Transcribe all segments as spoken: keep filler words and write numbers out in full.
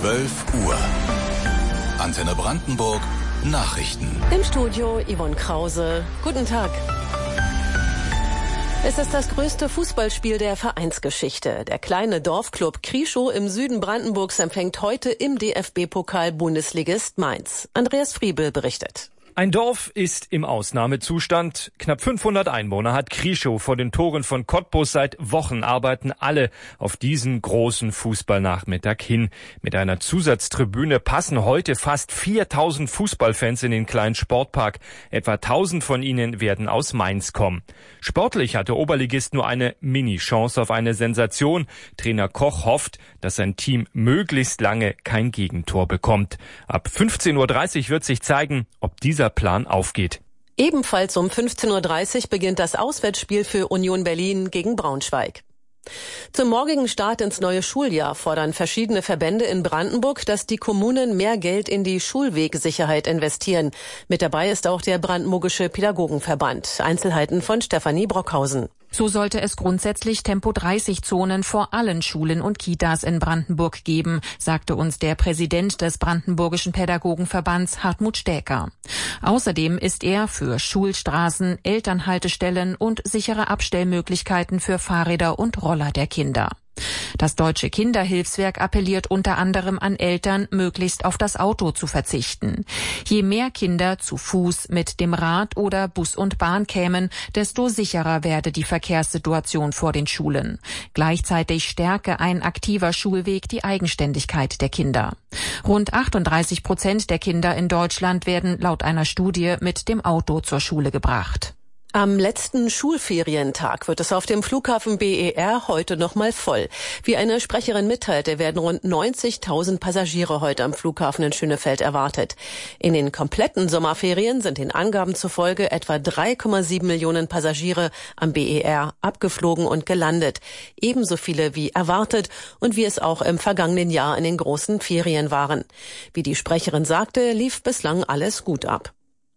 zwölf Uhr. Antenne Brandenburg Nachrichten. Im Studio Yvonne Krause. Guten Tag. Es ist das größte Fußballspiel der Vereinsgeschichte. Der kleine Dorfclub Krieschow im Süden Brandenburgs empfängt heute im D F B-Pokal Bundesligist Mainz. Andreas Friebel berichtet. Ein Dorf ist im Ausnahmezustand. Knapp fünfhundert Einwohner hat Krieschow. Vor den Toren von Cottbus. Seit Wochen arbeiten alle auf diesen großen Fußballnachmittag hin. Mit einer Zusatztribüne passen heute fast viertausend Fußballfans in den kleinen Sportpark. Etwa tausend von ihnen werden aus Mainz kommen. Sportlich hat der Oberligist nur eine Mini-Chance auf eine Sensation. Trainer Koch hofft, dass sein Team möglichst lange kein Gegentor bekommt. Ab fünfzehn Uhr dreißig wird sich zeigen, ob dieser Plan aufgeht. Ebenfalls um fünfzehn Uhr dreißig beginnt das Auswärtsspiel für Union Berlin gegen Braunschweig. Zum morgigen Start ins neue Schuljahr fordern verschiedene Verbände in Brandenburg, dass die Kommunen mehr Geld in die Schulwegsicherheit investieren. Mit dabei ist auch der Brandenburgische Pädagogenverband. Einzelheiten von Stefanie Brockhausen. So sollte es grundsätzlich Tempo dreißig Zonen vor allen Schulen und Kitas in Brandenburg geben, sagte uns der Präsident des Brandenburgischen Pädagogenverbands Hartmut Stäker. Außerdem ist er für Schulstraßen, Elternhaltestellen und sichere Abstellmöglichkeiten für Fahrräder und Roller der Kinder. Das Deutsche Kinderhilfswerk appelliert unter anderem an Eltern, möglichst auf das Auto zu verzichten. Je mehr Kinder zu Fuß, mit dem Rad oder Bus und Bahn kämen, desto sicherer werde die Verkehrssituation vor den Schulen. Gleichzeitig stärke ein aktiver Schulweg die Eigenständigkeit der Kinder. Rund achtunddreißig Prozent der Kinder in Deutschland werden laut einer Studie mit dem Auto zur Schule gebracht. Am letzten Schulferientag wird es auf dem Flughafen B E R heute noch mal voll. Wie eine Sprecherin mitteilte, werden rund neunzigtausend Passagiere heute am Flughafen in Schönefeld erwartet. In den kompletten Sommerferien sind den Angaben zufolge etwa drei Komma sieben Millionen Passagiere am B E R abgeflogen und gelandet. Ebenso viele wie erwartet und wie es auch im vergangenen Jahr in den großen Ferien waren. Wie die Sprecherin sagte, lief bislang alles gut ab.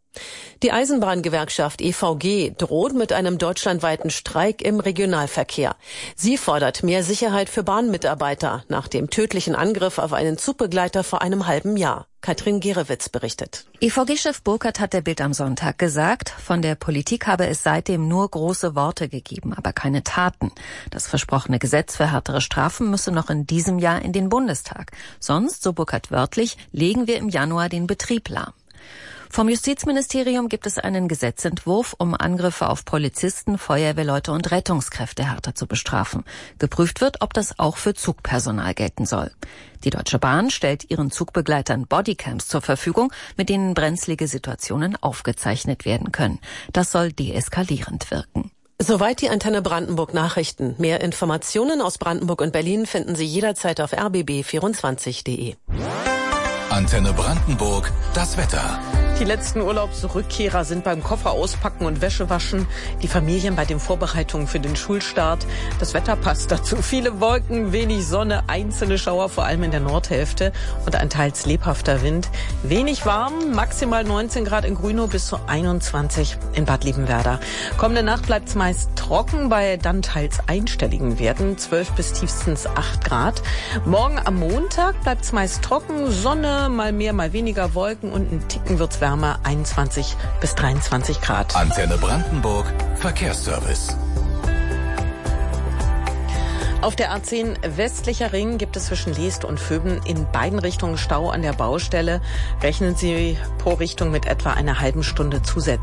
Die Eisenbahngewerkschaft E V G droht mit einem deutschlandweiten Streik im Regionalverkehr. Sie fordert mehr Sicherheit für Bahnmitarbeiter nach dem tödlichen Angriff auf einen Zugbegleiter vor einem halben Jahr. Katrin Gerewitz berichtet. E V G-Chef Burkhardt hat der Bild am Sonntag gesagt, von der Politik habe es seitdem nur große Worte gegeben, aber keine Taten. Das versprochene Gesetz für härtere Strafen müsse noch in diesem Jahr in den Bundestag. Sonst, so Burkhardt wörtlich, legen wir im Januar den Betrieb lahm. Vom Justizministerium gibt es einen Gesetzentwurf, um Angriffe auf Polizisten, Feuerwehrleute und Rettungskräfte härter zu bestrafen. Geprüft wird, ob das auch für Zugpersonal gelten soll. Die Deutsche Bahn stellt ihren Zugbegleitern Bodycams zur Verfügung, mit denen brenzlige Situationen aufgezeichnet werden können. Das soll deeskalierend wirken. Soweit die Antenne Brandenburg Nachrichten. Mehr Informationen aus Brandenburg und Berlin finden Sie jederzeit auf r b b vierundzwanzig punkt de. Antenne Brandenburg, das Wetter. Die letzten Urlaubsrückkehrer sind beim Koffer auspacken und Wäsche waschen. Die Familien bei den Vorbereitungen für den Schulstart. Das Wetter passt dazu. Viele Wolken, wenig Sonne, einzelne Schauer, vor allem in der Nordhälfte und ein teils lebhafter Wind. Wenig warm, maximal neunzehn Grad in Grünow bis zu einundzwanzig in Bad Liebenwerda. Kommende Nacht bleibt es meist trocken bei dann teils einstelligen Werten, zwölf bis tiefstens acht Grad. Morgen am Montag bleibt es meist trocken, Sonne, mal mehr, mal weniger Wolken und ein Ticken wird's wärmer. einundzwanzig bis dreiundzwanzig Grad. Antenne Brandenburg, Verkehrsservice. Auf der A zehn westlicher Ring gibt es zwischen Leest und Vöben in beiden Richtungen Stau an der Baustelle. Rechnen Sie pro Richtung mit etwa einer halben Stunde zusätzlich.